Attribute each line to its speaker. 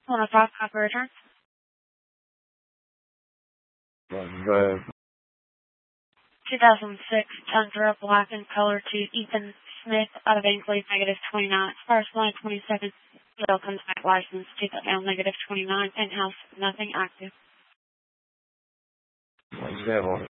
Speaker 1: 105 operator.
Speaker 2: Drive.
Speaker 1: 2006 Tundra black in color to Ethan Smith out of Angley, -29. First line 27. Bill comes back license. Take that down, -29. Penthouse, nothing active.
Speaker 2: What's that on it?